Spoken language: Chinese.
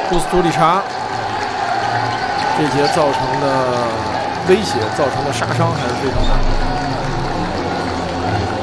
库斯图里查这节造成的威胁、造成的杀伤还是非常大的。